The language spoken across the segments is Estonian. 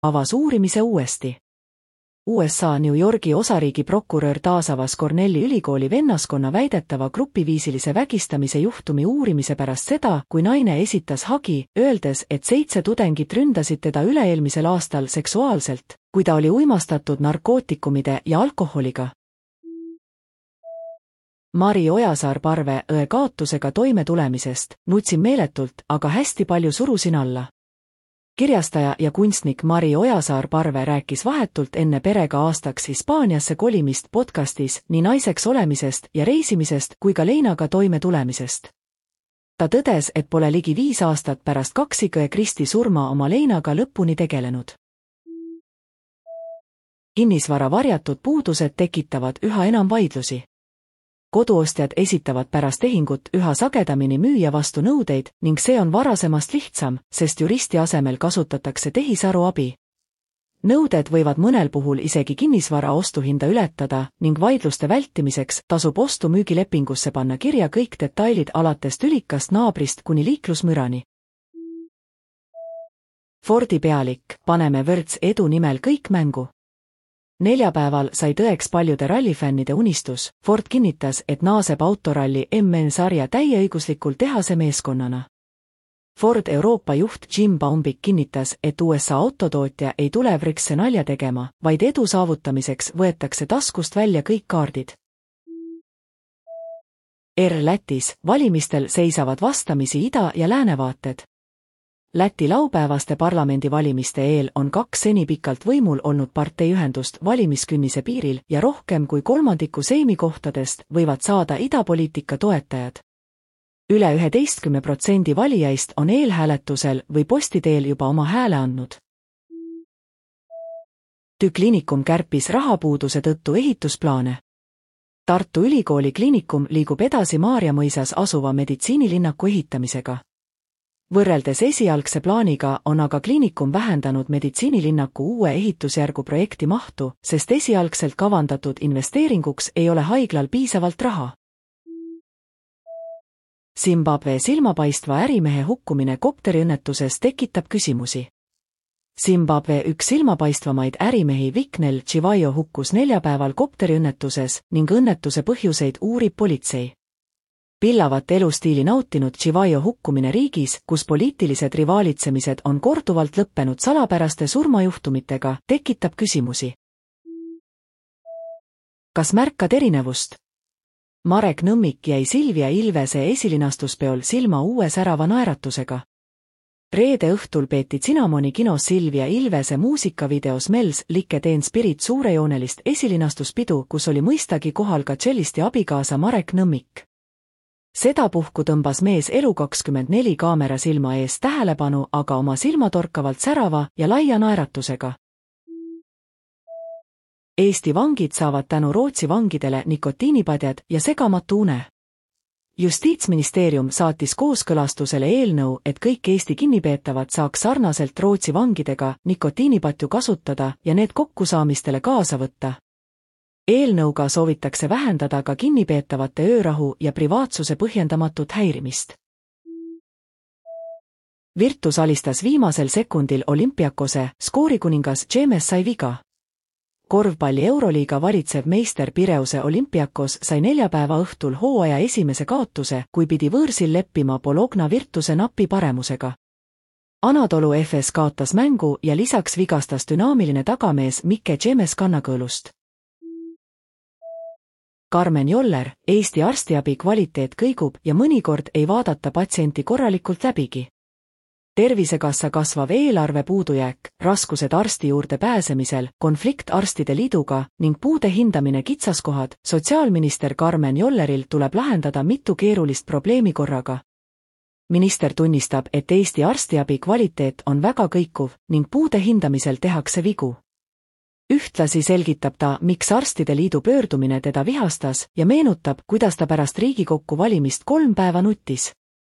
avas uurimise uuesti. USA New Yorgi osariigi prokurör taasavas Cornelli ülikooli vennaskonna väidetava grupiviisilise vägistamise juhtumi uurimise pärast seda, kui naine esitas hagi, öeldes, et 7 tudengit ründasid teda üle-eelmisel aastal seksuaalselt, kui ta oli uimastatud narkootikumide ja alkoholiga. Mari Ojasaar-Parve õe kaotusega toimetulemisest, nutsin meeletult, aga hästi palju surusin alla. Kirjastaja ja kunstnik Mari Ojasaar-Parve rääkis vahetult enne perega aastaks Hispaaniasse kolimist podcastis nii naiseks olemisest ja reisimisest kui ka leinaga toimetulemisest. Ta tõdes, et pole ligi 5 aastat pärast kaksikõe Kristi surma oma leinaga lõpuni tegelenud. Kinnisvara varjatud puudused tekitavad üha enam vaidlusi. Koduostjad esitavad pärast tehingut üha sagedamini müüja vastu nõudeid ning see on varasemast lihtsam, sest juristi asemel kasutatakse tehisaru abi. Nõuded võivad mõnel puhul isegi kinnisvara ostuhinda ületada ning vaidluste vältimiseks tasub ostu-müügilepingusse panna kirja kõik detailid alates tülikast naabrist kuni liiklusmürani. Fordi pealik, paneme vürts edu nimel kõik mängu. Neljapäeval sai tõeks paljude rallifännide unistus. Ford kinnitas, et naaseb autoralli MN-sarja täieõiguslikul tehase meeskonnana. Ford Euroopa juht Jim Baumbik kinnitas, et USA autotootja ei tule Vrikse nalja tegema, vaid edu saavutamiseks võetakse taskust välja kõik kaardid. Lätis, valimistel seisavad vastamisi ida- ja läänevaated. Läti laupäevaste parlamendivalimiste eel on 2 seni pikalt võimul olnud parteiühendust valimiskünnise piiril ja rohkem kui 1/3 seimi kohtadest võivad saada idapoliitika toetajad. Üle 11% valijaist on eelhääletusel või postiteel juba oma hääle andnud. Kliinikum kärpis rahapuuduse tõttu ehitusplaane. Tartu Ülikooli kliinikum liigub edasi Maarjamõisas asuva meditsiinilinnaku ehitamisega. Võrreldes esialgse plaaniga on aga kliinikum vähendanud meditsiinilinnaku uue ehitusjärgu projekti mahtu, sest esialgselt kavandatud investeeringuks ei ole haiglal piisavalt raha. Zimbabwe silmapaistva ärimehe hukkumine kopteriõnnetuses tekitab küsimusi. Zimbabwe üks silmapaistvamaid ärimehi Viknel Chivayo hukkus neljapäeval kopteriõnnetuses ning õnnetuse põhjuseid uurib politsei. Pillavat elustiili nautinud Chivayo hukkumine riigis, kus poliitilised rivaalitsemised on korduvalt lõppenud salapäraste surmajuhtumitega, tekitab küsimusi. Kas märkad erinevust? Marek Nõmmik jäi Silvia Ilvese esilinastuspeol silma uue särava naeratusega. Reede õhtul peeti Cinnamoni kinos Silvia Ilvese muusikavideos Smells Like Teen Spirit suurejoonelist esilinastuspidu, kus oli mõistagi kohal ka tšellisti abikaasa Marek Nõmmik. Sedapuhku tõmbas mees Elu24 kaamera silma ees tähelepanu aga oma silmatorkavalt särava ja laia naeratusega. Eesti vangid saavad tänu Rootsi vangidele nikotiinipadjad ja segamatu une. Justiitsministeerium saatis kooskõlastusele eelnõu, et kõik Eesti kinnipeetavad saaks sarnaselt Rootsi vangidega nikotiinipatju kasutada ja need kokkusaamistele kaasa võtta. Eelnõuga soovitakse vähendada ka kinnipeetavate öörahu ja privaatsuse põhjendamatut häirimist. Virtus alistas viimasel sekundil Olympiakose, skoorikuningas James sai viga. Korvpalli Euroliiga valitsev meister Pireuse Olympiakos sai neljapäeva õhtul hooaja esimese kaotuse, kui pidi võõrsil leppima Bologna Virtuse napi paremusega. Anadolu FS kaotas mängu ja lisaks vigastas dünaamiline tagamees Mike James kannakõõlust. Karmen Joller, Eesti arstiabi kvaliteet kõigub ja mõnikord ei vaadata patsienti korralikult läbigi. Tervisekassa kasvav eelarve puudujääk, raskused arsti juurde pääsemisel, konflikt arstide liiduga ning puude hindamine kitsaskohad, sotsiaalminister Karmen Jolleril tuleb lahendada mitu keerulist probleemi korraga. Minister tunnistab, et Eesti arstiabi kvaliteet on väga kõikuv ning puude hindamisel tehakse vigu. Ühtlasi selgitab ta, miks arstide liidu pöördumine teda vihastas ja meenutab, kuidas ta pärast Riigikokku valimist 3 päeva nuttis.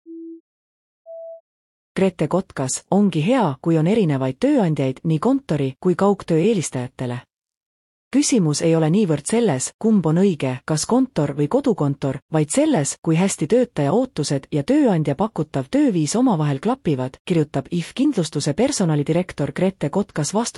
Grete Kotkas, ongi hea, kui on erinevaid tööandjaid nii kontori kui kaugtöö eelistajatele. Küsimus ei ole niivõrd selles, kumb on õige, kas kontor või kodukontor, vaid selles, kui hästi töötaja ootused ja tööandja pakutav tööviis omavahel klapivad, kirjutab IF kindlustuse personalidirektor Grete Kotkas vastuseks.